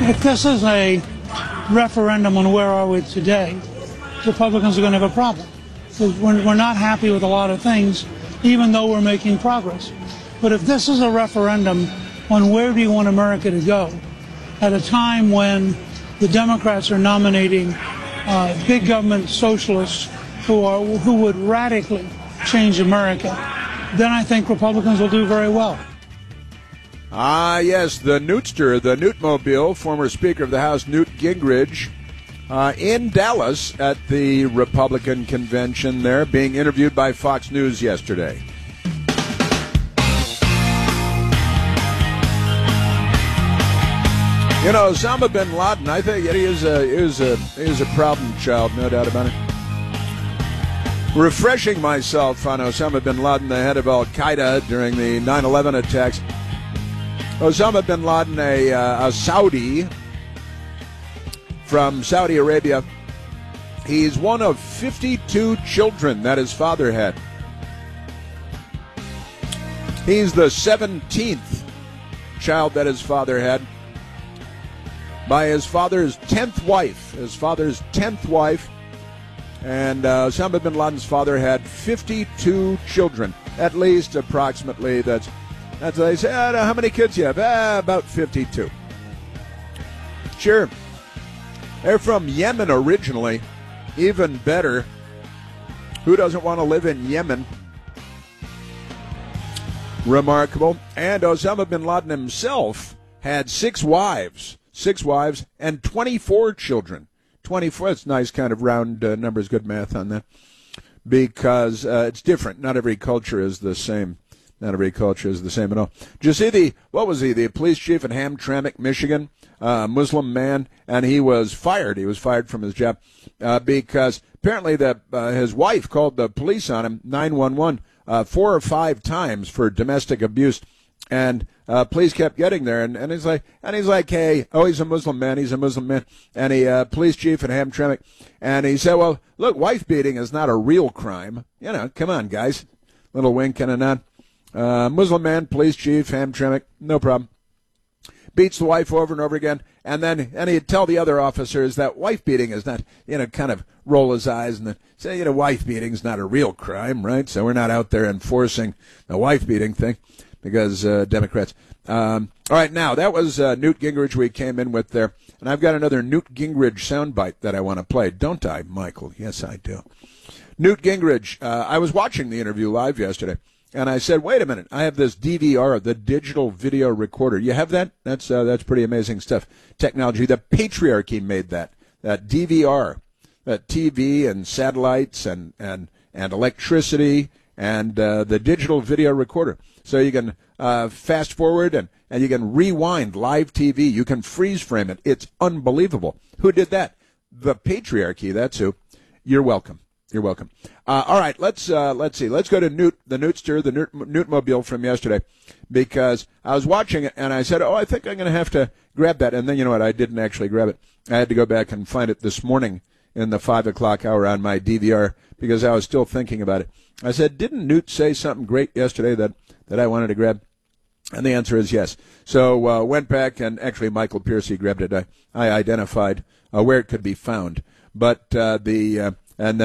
If this is a referendum on where are we today, Republicans are going to have a problem. We're not happy with a lot of things, even though we're making progress. But if this is a referendum on where do you want America to go, at a time when the Democrats are nominating big government socialists who would radically change America, then I think Republicans will do very well. Yes, the Newtster, the Newtmobile, former Speaker of the House Newt Gingrich, in Dallas at the Republican convention there, being interviewed by Fox News yesterday. You know, Osama bin Laden, I think he is a problem child, no doubt about it. Refreshing myself on Osama bin Laden, the head of Al-Qaeda during the 9/11 attacks. Osama bin Laden, a Saudi from Saudi Arabia. He's one of 52 children that his father had. He's the 17th child that his father had by his father's 10th wife. His father's 10th wife. And Osama bin Laden's father had 52 children, at least approximately. That's what they say. How many kids you have? About 52. Sure. They're from Yemen originally. Even better. Who doesn't want to live in Yemen? Remarkable. And Osama bin Laden himself had 6 wives and 24 children. 24, that's nice kind of round numbers, good math on that. Because it's different. Not every culture is the same. Not every culture is the same at all. Did you see the police chief in Hamtramck, Michigan, Muslim man, and he was fired. He was fired from his job because apparently his wife called the police on him, 911, 4 or 5 times for domestic abuse. And police kept getting there, and he's like, hey, he's a Muslim man, and he police chief in Hamtramck, and he said, well, look, wife beating is not a real crime. You know, come on, guys. Little wink and a nod. Muslim man, police chief, Hamtramck, no problem. Beats the wife over and over again, and he'd tell the other officers that wife beating is not, kind of roll his eyes and say, wife beating is not a real crime, right? So we're not out there enforcing the wife beating thing. Because Democrats. All right, now, that was Newt Gingrich we came in with there. And I've got another Newt Gingrich soundbite that I want to play. Don't I, Michael? Yes, I do. Newt Gingrich, I was watching the interview live yesterday, and I said, wait a minute, I have this DVR, the digital video recorder. You have that? That's pretty amazing stuff. Technology. The patriarchy made that DVR, that TV and satellites and electricity and the digital video recorder. So you can fast forward and you can rewind live TV. You can freeze frame it. It's unbelievable. Who did that? The patriarchy. That's who. You're welcome. You're welcome. All right, let's see. Let's go to the Newtmobile from yesterday, because I was watching it and I said, I think I'm going to have to grab that. And then you know what? I didn't actually grab it. I had to go back and find it this morning in the 5 o'clock hour on my DVR because I was still thinking about it. I said, didn't Newt say something great yesterday that I wanted to grab? And the answer is yes. So went back, and actually Michael Piercy grabbed it. I identified where it could be found. But and